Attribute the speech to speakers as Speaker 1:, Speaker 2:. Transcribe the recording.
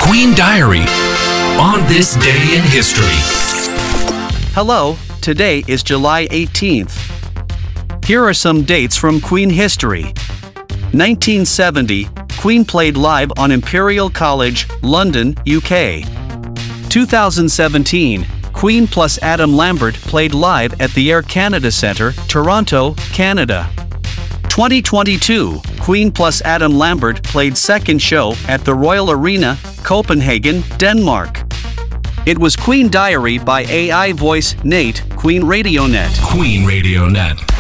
Speaker 1: Queen Diary on this day in history.
Speaker 2: Hello, today is July 18th. Here are some dates from Queen history. 1970, Queen played live on Imperial College, London, UK. 2017, Queen plus Adam Lambert played live at the Air Canada Centre, Toronto, Canada. 2022, Queen plus Adam Lambert played second show at the Royal Arena, Copenhagen, Denmark. It was Queen Diary by AI voice Nate, Queen Radio Net.
Speaker 1: Queen Radio Net.